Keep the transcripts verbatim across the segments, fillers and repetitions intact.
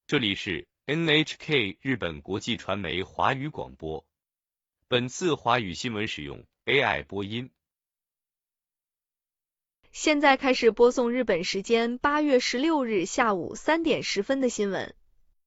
这里是 N H K 日本国际传媒华语广播。本次华语新闻使用 A I 播音。 现在开始播送日本时间八月十六日下午三点十分的新闻。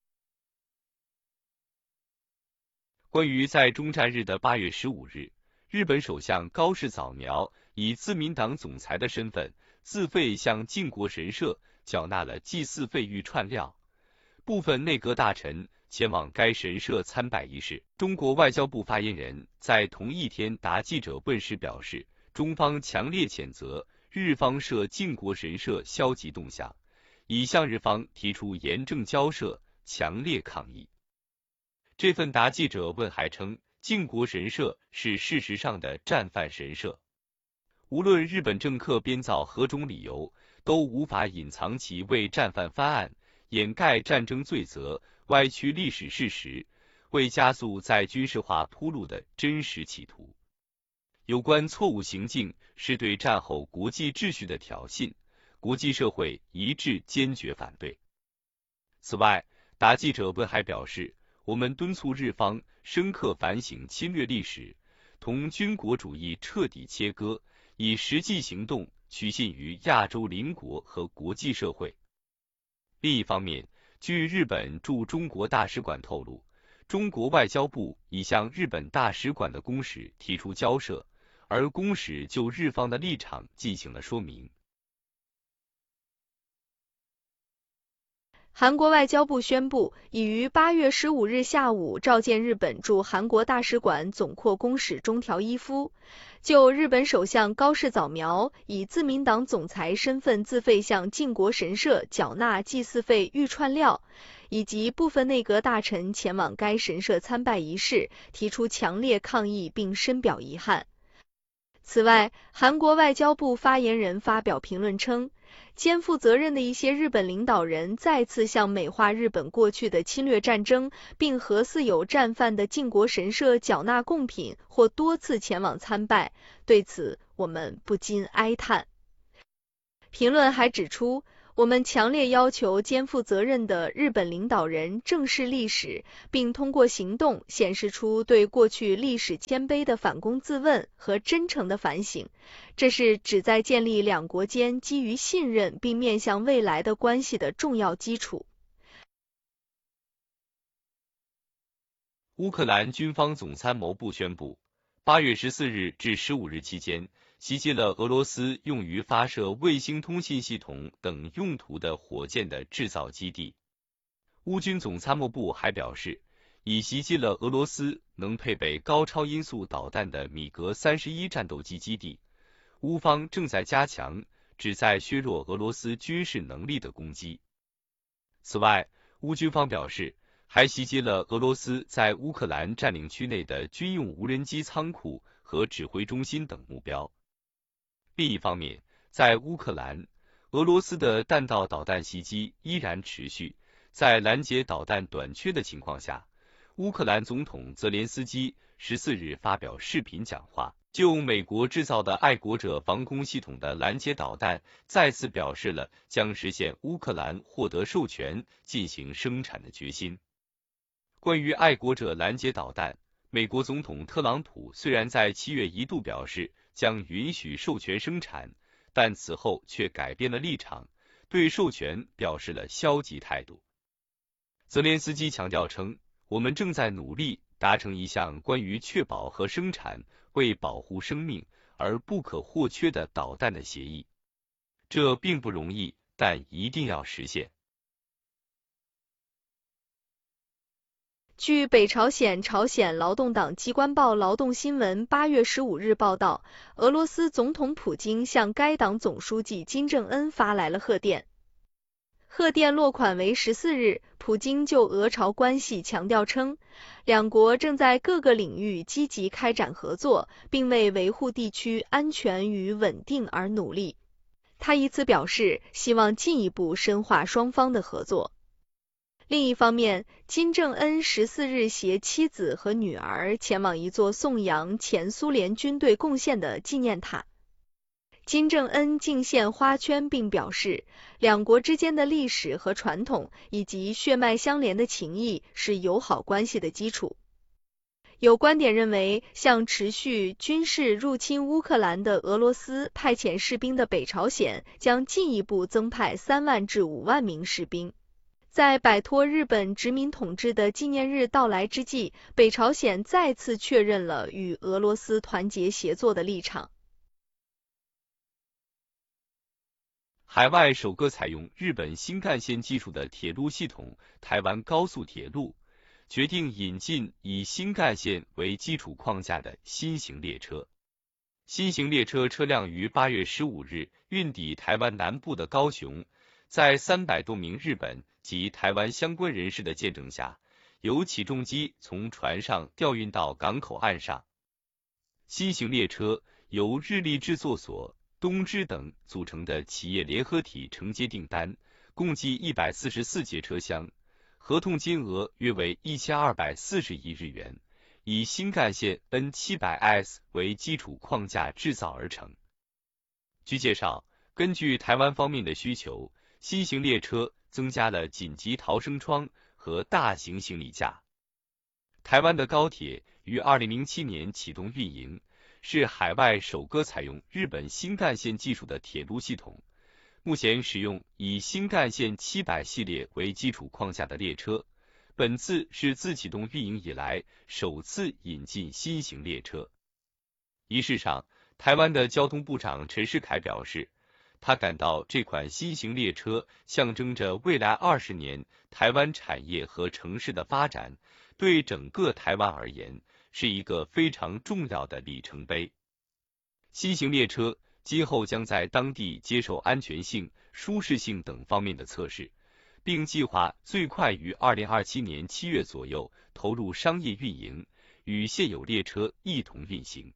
关于在终战日的八月十五日，日本首相高市早苗以自民党总裁的身份自费向靖国神社缴纳了祭祀费与串料，部分内阁大臣前往该神社参拜仪式。中国外交部发言人在同一天答记者问时表示，中方强烈谴责日方涉靖国神社消极动向，已向日方提出严正交涉，强烈抗议。这份答记者问还称，靖国神社是事实上的战犯神社，无论日本政客编造何种理由，都无法隐藏其为战犯翻案、掩盖战争罪责、歪曲历史事实、为加速在军事化铺路的真实企图。有关错误行径是对战后国际秩序的挑衅，国际社会一致坚决反对。此外，答记者问还表示，我们敦促日方深刻反省侵略历史，同军国主义彻底切割，以实际行动取信于亚洲邻国和国际社会。另一方面，据日本驻中国大使馆透露，中国外交部已向日本大使馆的公使提出交涉，而公使就日方的立场进行了说明。 韩国外交部宣布，已于八月十五日下午召见日本驻韩国大使馆总括公使中条一夫，就日本首相高市早苗以自民党总裁身份自费向靖国神社缴纳祭祀费预串料，以及部分内阁大臣前往该神社参拜仪式，提出强烈抗议并深表遗憾。此外，韩国外交部发言人发表评论称，肩负责任的一些日本领导人再次向美化日本过去的侵略战争，并核似有战犯的靖国神社缴纳贡品或多次前往参拜，对此我们不禁哀叹。评论还指出，我们强烈要求肩负责任的日本领导人正视历史，并通过行动显示出对过去历史谦卑的反躬自问和真诚的反省，这是旨在建立两国间基于信任并面向未来的关系的重要基础。 乌克兰军方总参谋部宣布，八月十四日至十五日期间，袭击了俄罗斯用于发射卫星通信系统等用途的火箭的制造基地。乌军总参谋部还表示，已袭击了俄罗斯能配备高超音速导弹的米格三十一战斗机基地。乌方正在加强旨在削弱俄罗斯军事能力的攻击。此外，乌军方表示，还袭击了俄罗斯在乌克兰占领区内的军用无人机仓库和指挥中心等目标。另一方面，在乌克兰，俄罗斯的弹道导弹袭击依然持续。在拦截导弹短缺的情况下，乌克兰总统泽连斯基十四日发表视频讲话，就美国制造的爱国者防空系统的拦截导弹，再次表示了将实现乌克兰获得授权进行生产的决心。关于爱国者拦截导弹，美国总统特朗普虽然在七月一度表示将允许授权生产，但此后却改变了立场，对授权表示了消极态度。泽连斯基强调称，我们正在努力达成一项关于确保和生产为保护生命而不可或缺的导弹的协议。这并不容易，但一定要实现。 据北朝鲜朝鲜劳动党机关报劳动新闻八月十五日报道，俄罗斯总统普京向该党总书记金正恩发来了贺电。贺电落款为十四日，普京就俄朝关系强调称，两国正在各个领域积极开展合作，并为维护地区安全与稳定而努力。他以此表示，希望进一步深化双方的合作。另一方面，金正恩十四日携妻子和女儿前往一座颂扬前苏联军队贡献的纪念塔。 金正恩敬献花圈，并表示，两国之间的历史和传统以及血脉相连的情谊是友好关系的基础。有观点认为，向持续军事入侵乌克兰的俄罗斯派遣士兵的北朝鲜将进一步增派三万至五万名士兵。在摆脱日本殖民统治的纪念日到来之际，北朝鲜再次确认了与俄罗斯团结协作的立场。 海外首个采用日本新干线技术的铁路系统台湾高速铁路决定引进以新干线为基础框架的新型列车。新型列车车辆于八月十五日运抵台湾南部的高雄，在三百多名日本及台湾相关人士的见证下，由起重机从船上调运到港口岸上。新型列车由日立制作所、东芝等组成的企业联合体承接订单，共计一百四十四节车厢，合同金额约为一千二百四十亿日元，以新干线 N 七百 S 为基础框架制造而成。据介绍，根据台湾方面的需求，新型列车增加了紧急逃生窗和大型行李架。台湾的高铁于二零零七年启动运营，是海外首个采用日本新干线技术的铁路系统。目前使用以新干线七百系列为基础框架的列车，本次是自启动运营以来首次引进新型列车。仪式上，台湾的交通部长陈世凯表示，他感到这款新型列车象征着未来二十年台湾产业和城市的发展，对整个台湾而言是一个非常重要的里程碑。新型列车今后将在当地接受安全性、舒适性等方面的测试，并计划最快于二零二七年七月左右投入商业运营，与现有列车一同运行。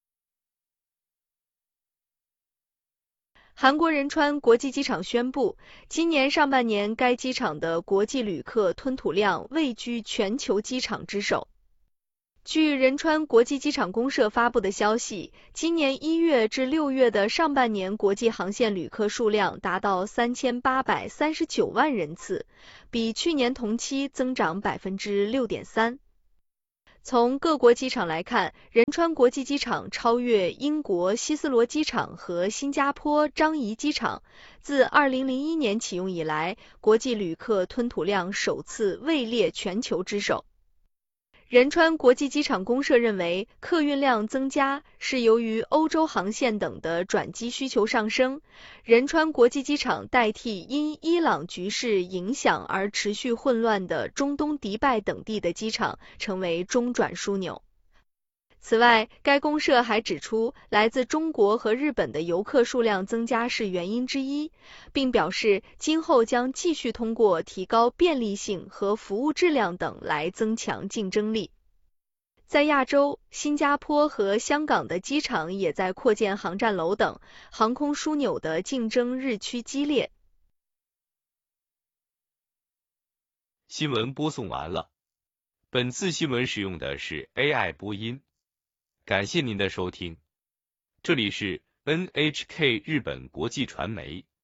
韩国仁川国际机场宣布，今年上半年该机场的国际旅客吞吐量位居全球机场之首。据仁川国际机场公社发布的消息，今年一月至六月的上半年国际航线旅客数量达到三千八百三十九万人次，比去年同期增长 百分之六点三。从各国机场来看，仁川国际机场超越英国希斯罗机场和新加坡樟宜机场，自二零零一年启用以来，国际旅客吞吐量首次位列全球之首。仁川国际机场公社认为，客运量增加是由于欧洲航线等的转机需求上升。仁川国际机场代替因伊朗局势影响而持续混乱的中东迪拜等地的机场，成为中转枢纽。此外，该公社还指出，来自中国和日本的游客数量增加是原因之一，并表示今后将继续通过提高便利性和服务质量等来增强竞争力。在亚洲，新加坡和香港的机场也在扩建航站楼等，航空枢纽的竞争日趋激烈。 新闻播送完了，本次新闻使用的是 A I 播音。感谢您的收听，这里是 N H K 日本国际传媒。